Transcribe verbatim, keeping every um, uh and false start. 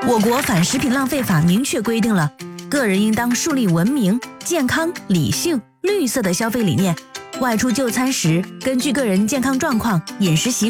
我国反食品浪费法明确规定了，个人应当树立文明、健康、理性、绿色的消费理念。外出就餐时，根据个人健康状况、饮食习